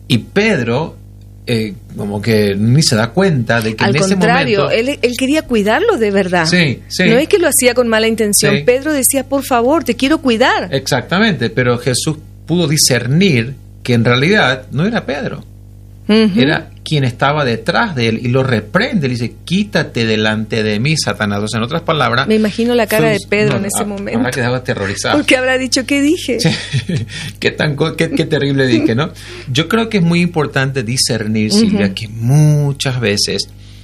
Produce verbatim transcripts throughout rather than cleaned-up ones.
Y Pedro eh, como que ni se da cuenta de que Al en ese contrario, momento... él, él quería cuidarlo de verdad. Sí, sí. No es que lo hacía con mala intención. Sí. Pedro decía, por favor, te quiero cuidar. Exactamente, pero Jesús pudo discernir que en realidad no era Pedro. Uh-huh. Era quien estaba detrás de él y lo reprende. Le dice, quítate delante de mí, Satanás. O sea, en otras palabras... Me imagino la cara un, de Pedro no, en ese a, momento. Habrá quedado aterrorizado. Porque habrá dicho, ¿qué dije? Sí. qué, tan, qué, qué terrible dije, ¿no? Yo creo que es muy importante discernir, Silvia, uh-huh. que muchas veces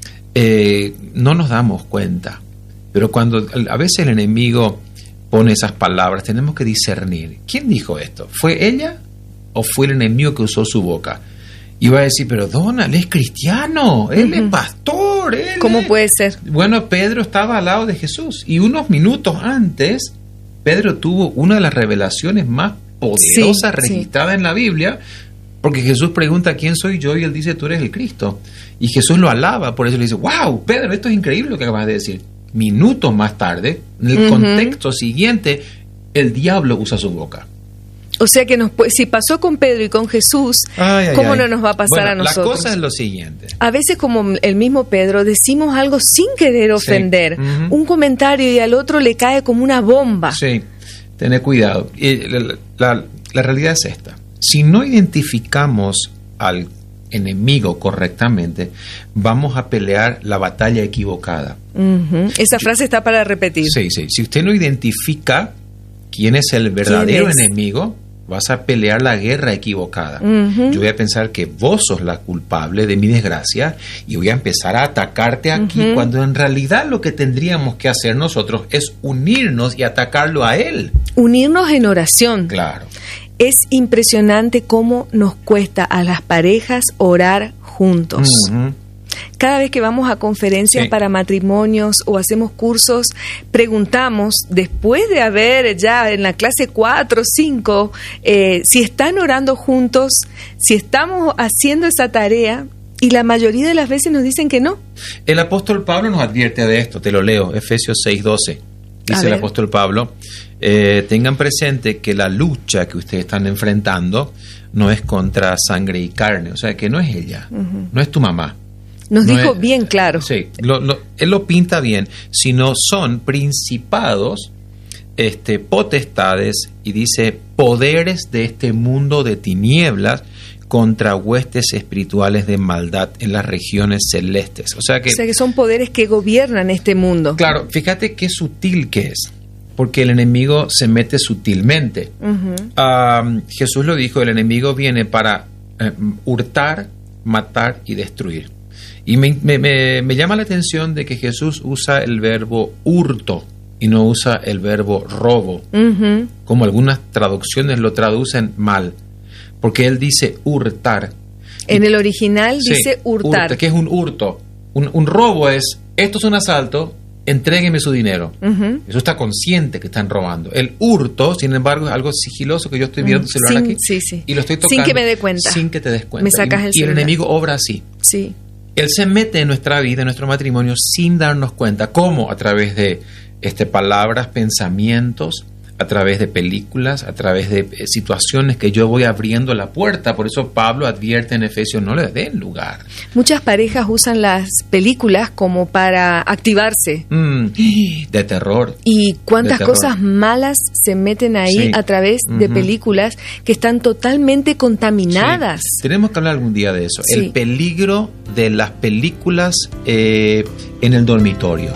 eh, no nos damos cuenta. Pero cuando a veces el enemigo pone esas palabras, tenemos que discernir. ¿Quién dijo esto? ¿Fue ella o fue el enemigo que usó su boca? Y va a decir, pero Donald es cristiano, él uh-huh. es pastor. Él ¿Cómo es... puede ser? Bueno, Pedro estaba al lado de Jesús y unos minutos antes, Pedro tuvo una de las revelaciones más poderosas sí, registradas sí. en la Biblia, porque Jesús pregunta, ¿quién soy yo? Y él dice, tú eres el Cristo. Y Jesús lo alaba, por eso le dice, wow, Pedro, esto es increíble lo que acabas de decir. Minutos más tarde, en el uh-huh. contexto siguiente, el diablo usa su boca. O sea que nos, si pasó con Pedro y con Jesús, ay, ay, ¿cómo ay. no nos va a pasar bueno, a nosotros? La cosa es lo siguiente. A veces, como el mismo Pedro, decimos algo sin querer ofender. Sí. Uh-huh. Un comentario y al otro le cae como una bomba. Sí, tené cuidado. Y la, la, la realidad es esta. Si no identificamos al enemigo correctamente, vamos a pelear la batalla equivocada. Uh-huh. Esa frase está para repetir. Sí, sí. Si usted no identifica quién es el verdadero es? enemigo, vas a pelear la guerra equivocada. Uh-huh. Yo voy a pensar que vos sos la culpable de mi desgracia y voy a empezar a atacarte aquí, uh-huh. cuando en realidad lo que tendríamos que hacer nosotros es unirnos y atacarlo a él. Unirnos en oración. Claro. Es impresionante cómo nos cuesta a las parejas orar juntos. Uh-huh. Cada vez que vamos a conferencias sí. para matrimonios o hacemos cursos, preguntamos, después de haber ya en la clase cuatro o cinco, eh, si están orando juntos, si estamos haciendo esa tarea, y la mayoría de las veces nos dicen que no. El apóstol Pablo nos advierte de esto, te lo leo, Efesios seis doce. Dice el apóstol Pablo, eh, tengan presente que la lucha que ustedes están enfrentando no es contra sangre y carne, o sea que no es ella, uh-huh. no es tu mamá. Nos no dijo es, bien claro. Sí, lo, lo, él lo pinta bien, sino son principados, este, potestades, y dice poderes de este mundo de tinieblas contra huestes espirituales de maldad en las regiones celestes. O sea que, o sea que son poderes que gobiernan este mundo. Claro, fíjate qué sutil que es, porque el enemigo se mete sutilmente. Uh-huh. Uh, Jesús lo dijo, el enemigo viene para eh, hurtar, matar y destruir. Y me, me, me, me llama la atención de que Jesús usa el verbo hurto y no usa el verbo robo, uh-huh. como algunas traducciones lo traducen mal, porque él dice hurtar. En y, el original sí, dice hurtar. Hurta, que es un hurto. Un, un robo es, esto es un asalto, entrégueme su dinero. Uh-huh. Eso está consciente que están robando. El hurto, sin embargo, es algo sigiloso que yo estoy viendo el celular sin, aquí sí, sí. y lo estoy tocando. Sin que me dé cuenta. Sin que te des cuenta. Me sacas y, el y celular. el enemigo obra así. Sí. Él se mete en nuestra vida, en nuestro matrimonio, sin darnos cuenta. ¿Cómo? A través de este, palabras, pensamientos, a través de películas, a través de eh, situaciones que yo voy abriendo la puerta. Por eso Pablo advierte en Efesios, no le den lugar. Muchas parejas usan las películas como para activarse. Mm, de terror. Y cuántas terror. cosas malas se meten ahí sí. a través uh-huh. de películas que están totalmente contaminadas. Sí. Tenemos que hablar algún día de eso. Sí. El peligro de las películas eh, en el dormitorio.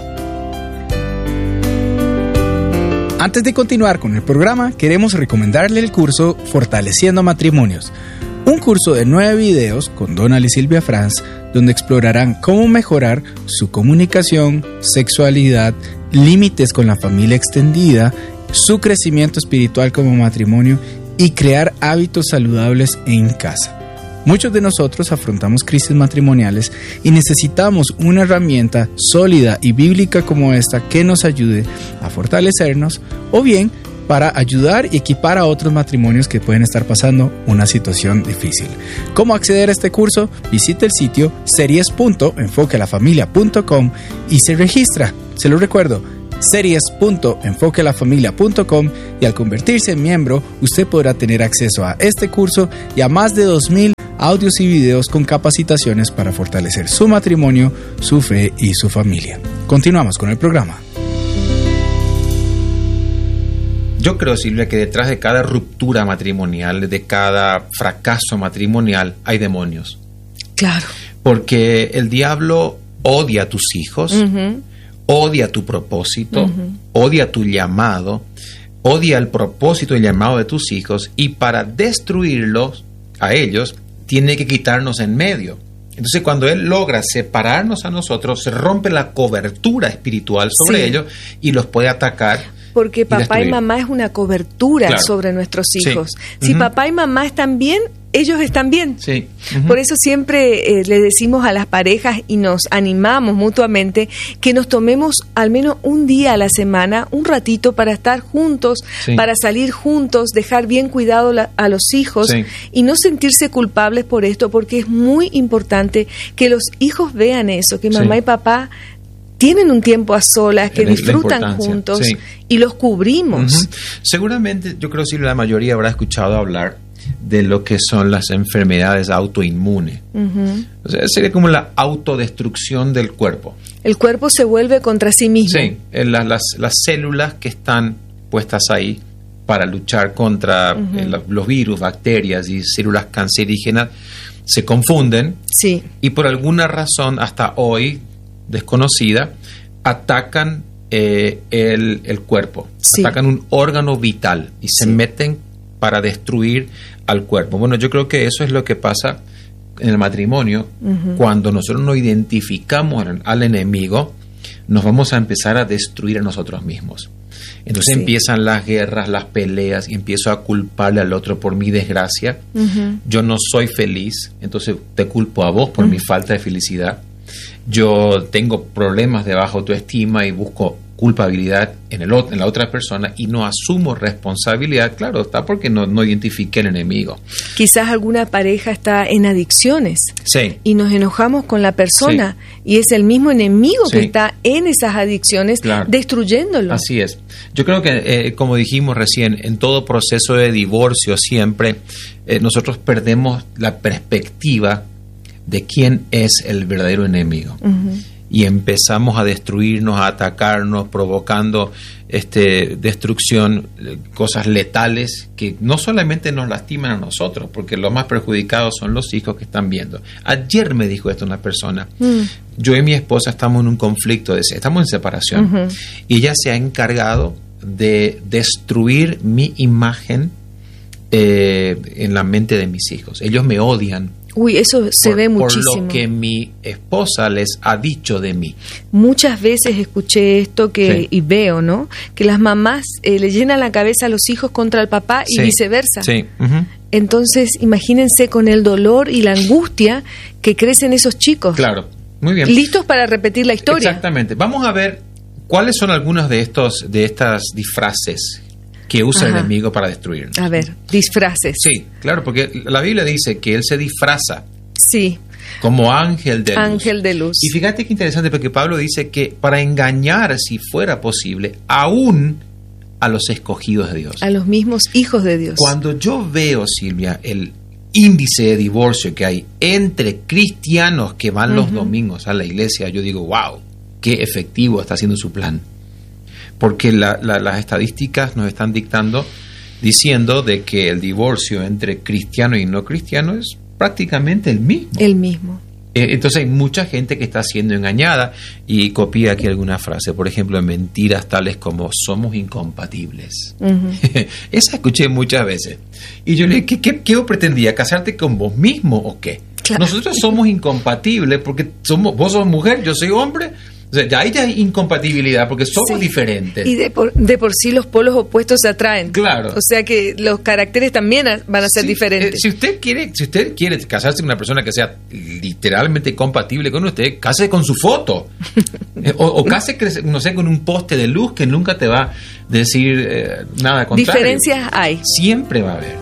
Antes de continuar con el programa, queremos recomendarle el curso Fortaleciendo Matrimonios, un curso de nueve videos con Donald y Silvia Franz, donde explorarán cómo mejorar su comunicación, sexualidad, límites con la familia extendida, su crecimiento espiritual como matrimonio y crear hábitos saludables en casa. Muchos de nosotros afrontamos crisis matrimoniales y necesitamos una herramienta sólida y bíblica como esta que nos ayude a fortalecernos o bien para ayudar y equipar a otros matrimonios que pueden estar pasando una situación difícil. ¿Cómo acceder a este curso? Visite el sitio series punto enfoque a la familia punto com y se registra. Se lo recuerdo, series punto enfoque a la familia punto com, y al convertirse en miembro, usted podrá tener acceso a este curso y a más de dos mil audios y videos con capacitaciones para fortalecer su matrimonio, su fe y su familia. Continuamos con el programa. Yo creo, Silvia, que detrás de cada ruptura matrimonial, de cada fracaso matrimonial, hay demonios. Claro. Porque el diablo odia a tus hijos, uh-huh. odia tu propósito, uh-huh. odia tu llamado, odia el propósito y el llamado de tus hijos, y para destruirlos a ellos, tiene que quitarnos en medio. Entonces, cuando él logra separarnos a nosotros, se rompe la cobertura espiritual sobre sí. ellos y los puede atacar. Porque papá y, y mamá es una cobertura claro. sobre nuestros hijos. Sí. Si uh-huh. papá y mamá están bien, ellos están bien. Sí. Uh-huh. Por eso siempre eh, le decimos a las parejas y nos animamos mutuamente que nos tomemos al menos un día a la semana, un ratito para estar juntos, sí. para salir juntos, dejar bien cuidado la, a los hijos sí. y no sentirse culpables por esto, porque es muy importante que los hijos vean eso, que mamá sí. y papá tienen un tiempo a solas, que disfrutan juntos sí. y los cubrimos. Uh-huh. Seguramente, yo creo que la mayoría habrá escuchado hablar de lo que son las enfermedades autoinmunes. Uh-huh. O sea, sería como la autodestrucción del cuerpo. El cuerpo se vuelve contra sí mismo. Sí, las, las, las células que están puestas ahí para luchar contra uh-huh. eh, los virus, bacterias y células cancerígenas se confunden sí. y por alguna razón hasta hoy desconocida, atacan eh, el, el cuerpo, sí. atacan un órgano vital y se sí. meten para destruir al cuerpo. Bueno, yo creo que eso es lo que pasa en el matrimonio. Uh-huh. Cuando nosotros no identificamos al, al enemigo, nos vamos a empezar a destruir a nosotros mismos. Entonces sí. empiezan las guerras, las peleas, y empiezo a culparle al otro por mi desgracia. Uh-huh. Yo no soy feliz, entonces te culpo a vos por uh-huh. mi falta de felicidad. Yo tengo problemas de baja autoestima y busco culpabilidad en, el, en la otra persona y no asumo responsabilidad. Claro, está porque no, no identifiqué el enemigo. Quizás alguna pareja está en adicciones sí. y nos enojamos con la persona sí. y es el mismo enemigo sí. que está en esas adicciones claro. destruyéndolo. Así es. Yo creo que, eh, como dijimos recién, en todo proceso de divorcio siempre eh, nosotros perdemos la perspectiva de quién es el verdadero enemigo. Uh-huh. Y empezamos a destruirnos, a atacarnos, provocando este, destrucción, cosas letales que no solamente nos lastiman a nosotros, porque los más perjudicados son los hijos que están viendo. Ayer me dijo esto una persona, uh-huh. yo y mi esposa estamos en un conflicto, de, estamos en separación, uh-huh. y ella se ha encargado de destruir mi imagen eh, en la mente de mis hijos. Ellos me odian. Uy, eso se por, ve muchísimo. Por lo que mi esposa les ha dicho de mí. Muchas veces escuché esto que sí. y veo, ¿no? Que las mamás eh, le llenan la cabeza a los hijos contra el papá y sí. viceversa. Sí. Uh-huh. Entonces, imagínense con el dolor y la angustia que crecen esos chicos. Claro, muy bien. Listos para repetir la historia. Exactamente. Vamos a ver cuáles son algunos de estos de estas disfraces que usa Ajá. el enemigo para destruirnos. A ver, disfraces. Sí, claro, porque la Biblia dice que él se disfraza. Sí. Como ángel de luz. Ángel de luz. Y fíjate qué interesante, porque Pablo dice que para engañar, si fuera posible, aún a los escogidos de Dios. A los mismos hijos de Dios. Cuando yo veo, Silvia, el índice de divorcio que hay entre cristianos que van uh-huh. los domingos a la iglesia, yo digo, wow, qué efectivo está haciendo su plan. Porque la, la, las estadísticas nos están dictando, diciendo de que el divorcio entre cristiano y no cristiano es prácticamente el mismo. El mismo. Eh, entonces hay mucha gente que está siendo engañada, y copia aquí alguna frase, por ejemplo, mentiras tales como somos incompatibles. Uh-huh. Esa escuché muchas veces. Y yo le dije, ¿qué, qué, qué pretendía? ¿Casarte con vos mismo o qué? Claro. Nosotros somos incompatibles porque somos, vos sos mujer, yo soy hombre. O sea, ya hay ya incompatibilidad porque somos sí. diferentes. Y de por, de por sí los polos opuestos se atraen. Claro. O sea que los caracteres también van a ser sí. diferentes. Eh, si usted quiere, si usted quiere casarse con una persona que sea literalmente compatible con usted, case con su foto. eh, o, o case, no sé, con un poste de luz que nunca te va a decir eh, nada contrario. Diferencias hay. Siempre va a haber.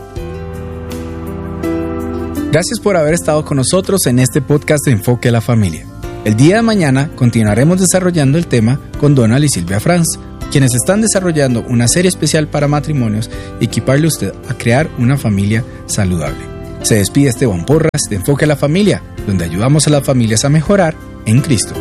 Gracias por haber estado con nosotros en este podcast de Enfoque a la Familia. El día de mañana continuaremos desarrollando el tema con Donald y Silvia Franz, quienes están desarrollando una serie especial para matrimonios y equiparle a usted a crear una familia saludable. Se despide Esteban Porras de Enfoque a la Familia, donde ayudamos a las familias a mejorar en Cristo.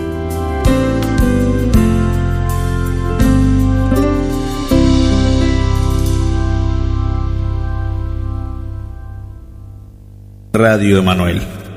Radio Emanuel.